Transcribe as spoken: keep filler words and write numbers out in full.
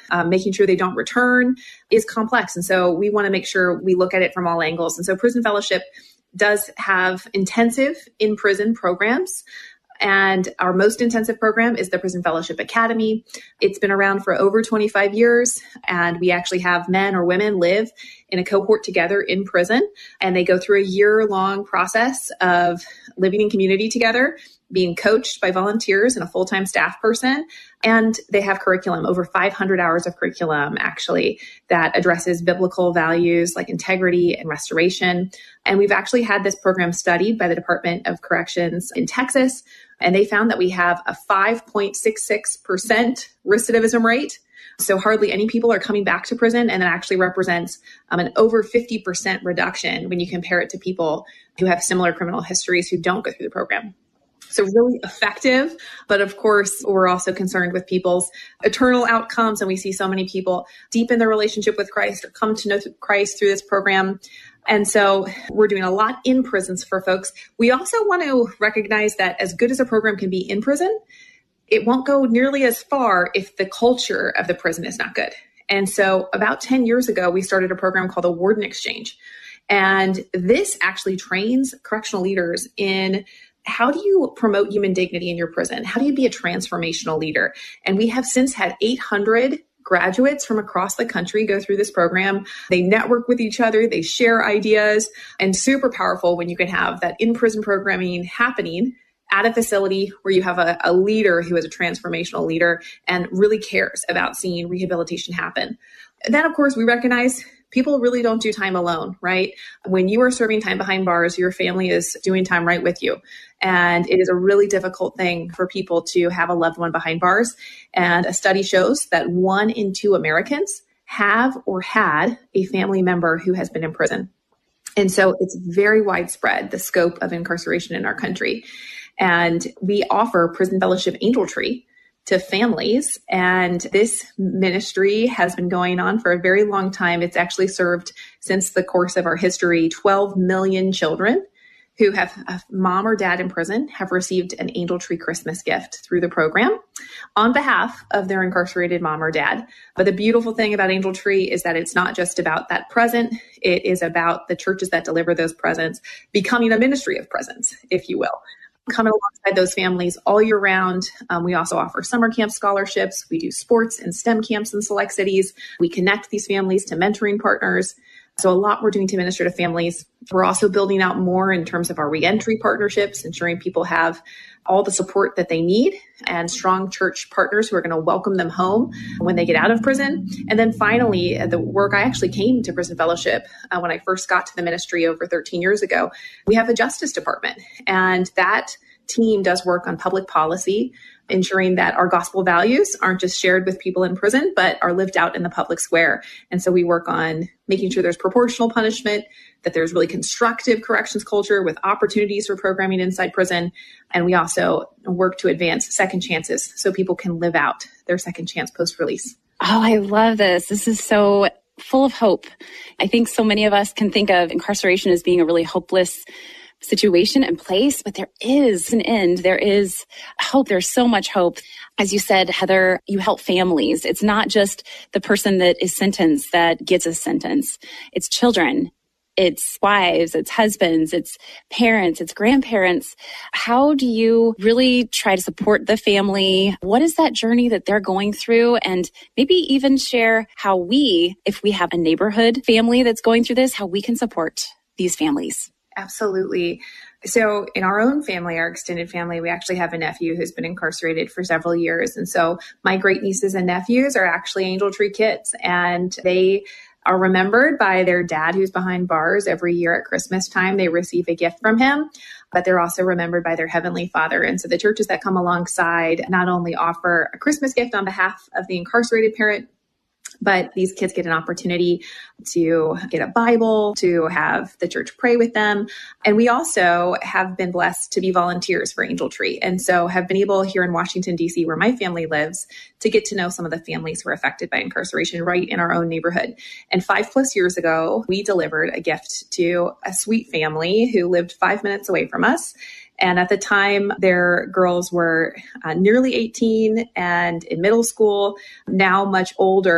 um, making sure they don't return is complex. And so we want to make sure we look at it from all angles. And so Prison Fellowship does have intensive in-prison programs. And our most intensive program is the Prison Fellowship Academy. It's been around for over twenty-five years, and we actually have men or women live in a cohort together in prison, and they go through a year-long process of living in community together, being coached by volunteers and a full-time staff person. And they have curriculum, over five hundred hours of curriculum, actually, that addresses biblical values like integrity and restoration. And we've actually had this program studied by the Department of Corrections in Texas, and they found that we have a five point six six percent recidivism rate. So hardly any people are coming back to prison, and that actually represents um, an over fifty percent reduction when you compare it to people who have similar criminal histories who don't go through the program. So really effective, but of course, we're also concerned with people's eternal outcomes, and we see so many people deepen their relationship with Christ or come to know Christ through this program. And so we're doing a lot in prisons for folks. We also want to recognize that as good as a program can be in prison, it won't go nearly as far if the culture of the prison is not good. And so about ten years ago, we started a program called the Warden Exchange. And this actually trains correctional leaders in how do you promote human dignity in your prison? How do you be a transformational leader? And we have since had eight hundred graduates from across the country go through this program. They network with each other, they share ideas, and super powerful when you can have that in-prison programming happening at a facility where you have a, a leader who is a transformational leader and really cares about seeing rehabilitation happen. And then, of course, we recognize people really don't do time alone, right? When you are serving time behind bars, your family is doing time right with you. And it is a really difficult thing for people to have a loved one behind bars. And a study shows that one in two Americans have or had a family member who has been in prison. And so it's very widespread, the scope of incarceration in our country. And we offer Prison Fellowship Angel Tree to families. And this ministry has been going on for a very long time. It's actually served, since the course of our history, twelve million children who have a mom or dad in prison have received an Angel Tree Christmas gift through the program on behalf of their incarcerated mom or dad. But the beautiful thing about Angel Tree is that it's not just about that present. It is about the churches that deliver those presents becoming a ministry of presents, if you will. Coming alongside those families all year round. Um, we also offer summer camp scholarships. We do sports and STEM camps in select cities. We connect these families to mentoring partners. So a lot we're doing to minister to families. We're also building out more in terms of our reentry partnerships, ensuring people have all the support that they need and strong church partners who are going to welcome them home when they get out of prison. And then finally, the work I actually came to Prison Fellowship uh, when I first got to the ministry over thirteen years ago. We have a Justice Department, and that team does work on public policy, ensuring that our gospel values aren't just shared with people in prison, but are lived out in the public square. And so we work on making sure there's proportional punishment, that there's really constructive corrections culture with opportunities for programming inside prison. And we also work to advance second chances so people can live out their second chance post-release. Oh, I love this. This is so full of hope. I think so many of us can think of incarceration as being a really hopeless situation and place, but there is an end. There is hope. There's so much hope. As you said, Heather, you help families. It's not just the person that is sentenced that gets a sentence. It's children. It's wives, it's husbands, it's parents, it's grandparents. How do you really try to support the family? What is that journey that they're going through? And maybe even share how we, if we have a neighborhood family that's going through this, how we can support these families. Absolutely. So in our own family, our extended family, we actually have a nephew who's been incarcerated for several years. And so my great nieces and nephews are actually Angel Tree kids, and they are remembered by their dad who's behind bars. Every year at Christmas time, they receive a gift from him, but they're also remembered by their Heavenly Father. And so the churches that come alongside not only offer a Christmas gift on behalf of the incarcerated parent, but these kids get an opportunity to get a Bible, to have the church pray with them. And we also have been blessed to be volunteers for Angel Tree. And so have been able here in Washington, D C, where my family lives, to get to know some of the families who are affected by incarceration right in our own neighborhood. And five plus years ago, we delivered a gift to a sweet family who lived five minutes away from us. And at the time, their girls were uh, nearly eighteen and in middle school, now much older.